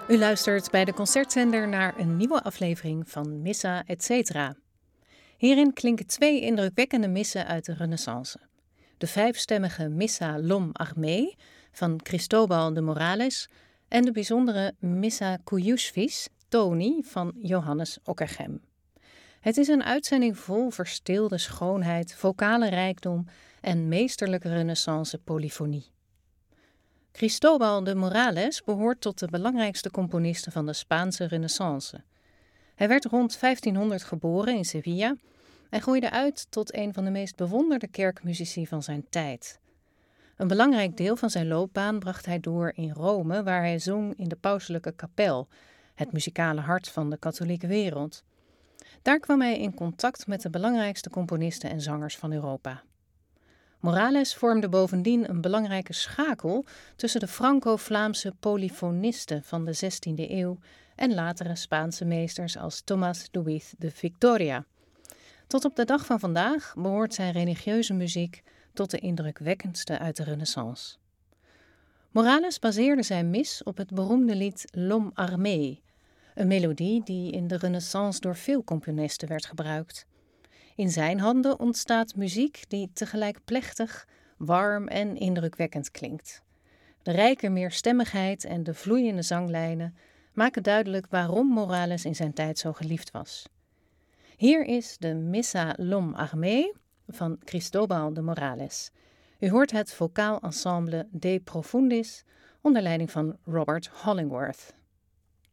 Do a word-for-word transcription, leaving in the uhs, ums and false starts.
U luistert bij de Concertzender naar een nieuwe aflevering van Missa Etc. Hierin klinken twee indrukwekkende missen uit de Renaissance. De vijfstemmige Missa L'Homme Armé van Cristóbal de Morales en de bijzondere Missa Cuiusvis, Toni van Johannes Okkergem. Het is een uitzending vol verstilde schoonheid, vocale rijkdom en meesterlijke Renaissance polyfonie. Cristóbal de Morales behoort tot de belangrijkste componisten van de Spaanse Renaissance. Hij werd rond vijftienhonderd geboren in Sevilla en groeide uit tot een van de meest bewonderde kerkmuzici van zijn tijd. Een belangrijk deel van zijn loopbaan bracht hij door in Rome, waar hij zong in de pauselijke kapel, het muzikale hart van de katholieke wereld. Daar kwam hij in contact met de belangrijkste componisten en zangers van Europa. Morales vormde bovendien een belangrijke schakel tussen de Franco-Vlaamse polyfonisten van de zestiende eeuw en latere Spaanse meesters als Tomás Luis de Victoria. Tot op de dag van vandaag behoort zijn religieuze muziek tot de indrukwekkendste uit de Renaissance. Morales baseerde zijn mis op het beroemde lied L'Homme Armé, een melodie die in de Renaissance door veel componisten werd gebruikt. In zijn handen ontstaat muziek die tegelijk plechtig, warm en indrukwekkend klinkt. De rijke meerstemmigheid en de vloeiende zanglijnen maken duidelijk waarom Morales in zijn tijd zo geliefd was. Hier is de Missa L'Homme Armé van Cristóbal de Morales. U hoort het vocaal ensemble De Profundis onder leiding van Robert Hollingworth.